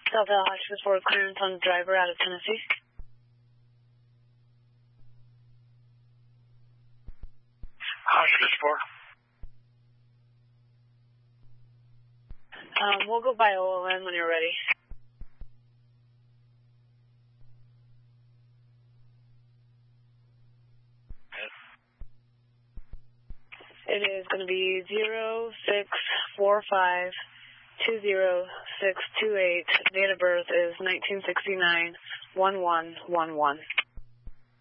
Delta Hospital for clearance on driver out of Tennessee. Hospital 4. We'll go by OLN when you're ready. It is going to be 0645202628. Date of birth is 1969-1111.